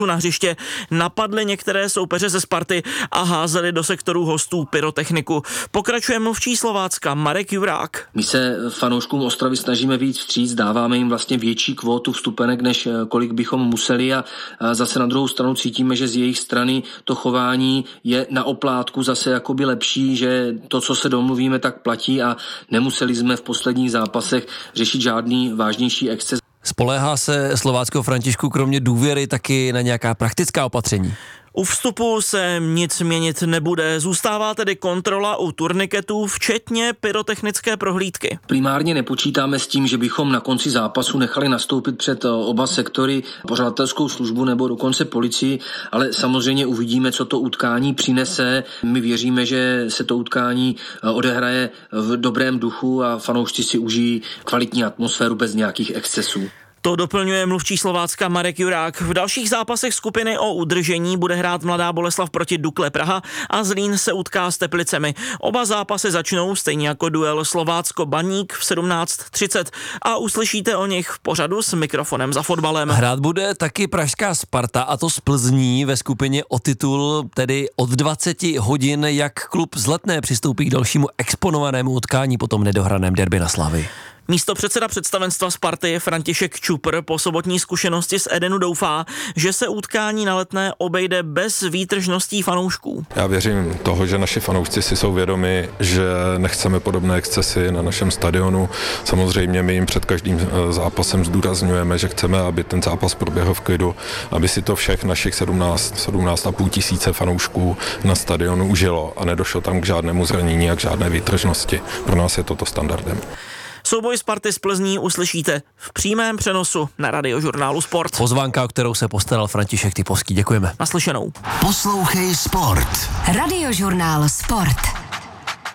na hřiště napadli některé soupeře ze Sparty a házeli do sektoru hostů pyrotechniku. Pokračuje mluvčí Slovácka Marek Jurák. My se fanouškům Ostravy snažíme víc vstříc, dáváme jim vlastně větší kvótu vstupenek, než kolik bychom museli a zase na druhou stranu cítíme, že z jejich strany to chování je na oplátku zase jakoby lepší, že to, co se domluvíme, tak platí a nemuseli jsme v posledních zápasech řešit žádný vážnější exces. Spoléhá se Slovácko, Františku, kromě důvěry taky na nějaká praktická opatření? U vstupu se nic měnit nebude, zůstává tedy kontrola u turniketů, včetně pyrotechnické prohlídky. Primárně nepočítáme s tím, že bychom na konci zápasu nechali nastoupit před oba sektory pořadatelskou službu nebo dokonce policii, ale samozřejmě uvidíme, co to utkání přinese. My věříme, že se to utkání odehraje v dobrém duchu a fanoušci si užijí kvalitní atmosféru bez nějakých excesů. To doplňuje mluvčí Slovácka Marek Jurák. V dalších zápasech skupiny o udržení bude hrát Mladá Boleslav proti Dukle Praha a Zlín se utká s Teplicemi. Oba zápasy začnou stejně jako duel Slovácko-Baník v 17:30 a uslyšíte o nich v pořadu s mikrofonem za fotbalem. Hrát bude taky pražská Sparta, a to z Plzní ve skupině o titul, tedy od 20 hodin, jak klub z Letné přistoupí k dalšímu exponovanému utkání po tom nedohraném derby na Slavii. Místopředseda představenstva Sparty František Čupr po sobotní zkušenosti z Edenu doufá, že se utkání na Letné obejde bez výtržností fanoušků. Já věřím toho, že naši fanoušci si jsou vědomi, že nechceme podobné excesy na našem stadionu. Samozřejmě my jim před každým zápasem zdůrazňujeme, že chceme, aby ten zápas proběhl v klidu, aby si to všech našich 17,5 tisíce fanoušků na stadionu užilo a nedošlo tam k žádnému zranění a k žádné výtržnosti. Pro nás je toto standardem. Souboj Sparty z Plzní uslyšíte v přímém přenosu na Radiožurnálu Sport. Pozvánka, o kterou se postaral František Typovský. Děkujeme. Naslyšenou. Poslouchej Sport. Radiožurnál Sport.